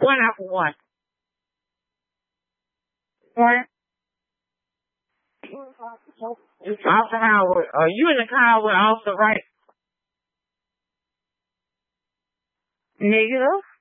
One out for one. What? You talking Howard? Are you in the car with off the right? Negative?